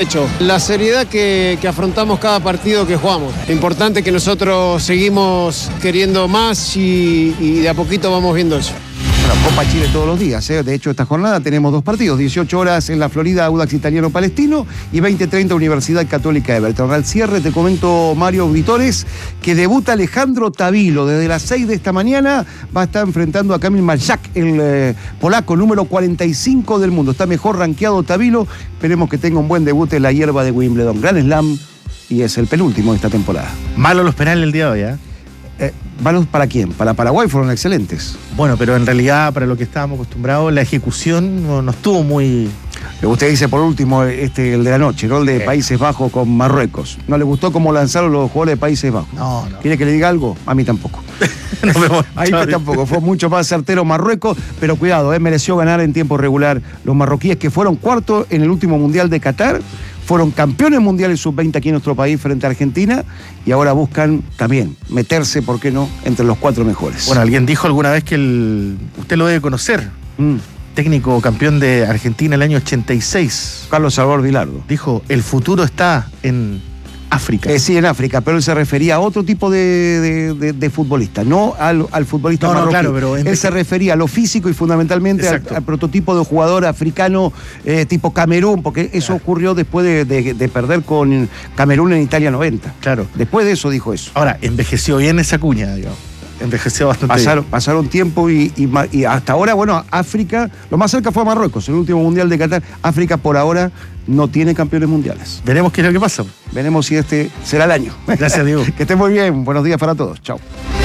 satisfechos. La seriedad que afrontamos cada partido que jugamos. Lo importante es que nosotros seguimos queriendo más y de a poquito vamos viendo eso. Bueno, Copa Chile todos los días, ¿eh? De hecho, esta jornada tenemos 2 partidos, 18 horas en la Florida, Audax Italiano Palestino, y 20:30 Universidad Católica Everton. Al cierre te comento, Mario, auditores, que debuta Alejandro Tavilo. Desde las 6 de esta mañana va a estar enfrentando a Kamil Maljak, el polaco número 45 del mundo. Está mejor rankeado Tavilo. Esperemos que tenga un buen debut en la hierba de Wimbledon. Gran Slam, y es el penúltimo de esta temporada. Malo los penales el día de hoy, ¿eh? ¿Malos para quién? Para Paraguay fueron excelentes. Bueno, pero en realidad, para lo que estábamos acostumbrados, la ejecución no estuvo muy... Usted dice por último el de la noche, ¿no? El de Países Bajos con Marruecos. ¿No le gustó cómo lanzaron los jugadores de Países Bajos? No. ¿Quiere que le diga algo? A mí tampoco. Ahí tampoco. Fue mucho más certero Marruecos, pero cuidado, mereció ganar en tiempo regular los marroquíes, que fueron cuartos en el último Mundial de Qatar. Fueron campeones mundiales sub-20 aquí en nuestro país frente a Argentina, y ahora buscan también meterse, ¿por qué no?, entre los 4 mejores. Bueno, alguien dijo alguna vez que usted lo debe conocer, técnico campeón de Argentina el año 86. Carlos Salvador Vilardo. Dijo, el futuro está en África. Sí, en África, pero él se refería a otro tipo de futbolista, no al futbolista marroquí. Claro, pero él se refería a lo físico y fundamentalmente al prototipo de jugador africano tipo Camerún, porque eso ocurrió después de perder con Camerún en Italia 90. Claro. Después de eso dijo eso. Ahora, envejeció bien esa cuña, digamos. Envejeció bastante bien. Pasaron tiempo y hasta ahora, bueno, África, lo más cerca fue a Marruecos, el último Mundial de Qatar. África por ahora no tiene campeones mundiales. Veremos qué es lo que pasa. Veremos si este será el año. Gracias, Diego. Que estén muy bien. Buenos días para todos. Chao.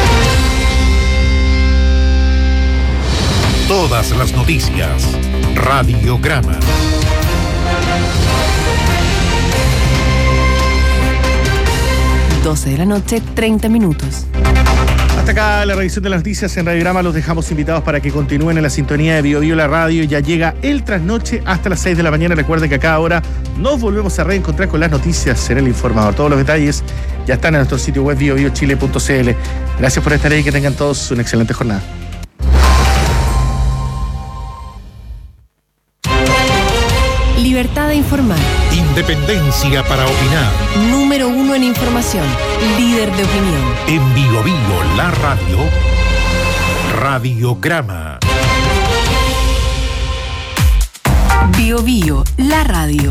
Todas las noticias. Radiograma. Doce de la noche, 30 minutos. Hasta acá la revisión de las noticias en Radiograma. Los dejamos invitados para que continúen en la sintonía de BioBio La Radio. Ya llega el trasnoche hasta las 6 de la mañana. Recuerden que a cada hora nos volvemos a reencontrar con las noticias en El Informador. Todos los detalles ya están en nuestro sitio web biobiochile.cl. Gracias por estar ahí y que tengan todos una excelente jornada. Libertad de informar. Independencia para opinar. Número 1 en información. Líder de opinión. En BioBio La Radio. Radiograma. BioBio La Radio.